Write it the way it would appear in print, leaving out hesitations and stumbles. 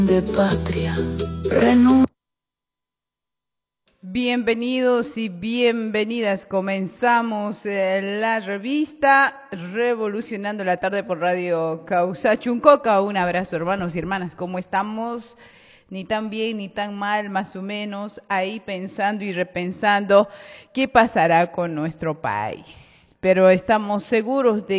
de patria. Bienvenidos y bienvenidas. Comenzamos la revista Revolucionando la Tarde por Radio Causa Chuncoca. Un abrazo, hermanos y hermanas. ¿Cómo estamos? Ni tan bien ni tan mal, más o menos, ahí pensando y repensando qué pasará con nuestro país. Pero estamos seguros de